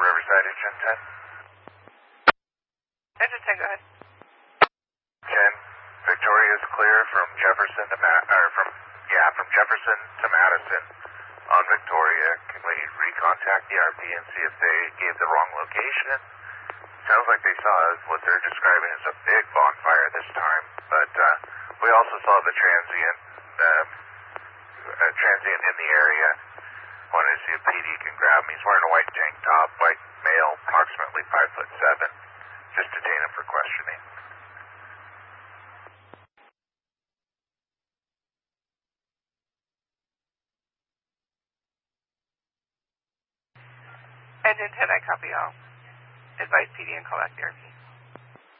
Riverside, Engine 10. Engine 10, go ahead. 10. Victoria is clear from Jefferson to from Jefferson to Madison. On Victoria, can we recontact the RP and see if they gave the wrong location? Sounds like they saw what they're describing as a big bonfire this time, but we also saw the transient in the area. Wanted to see if PD can grab him. He's wearing a white tank top, white male, approximately 5'7". Just detain him for questioning. Engine 10, I copy all. Advise PD and call back the RP.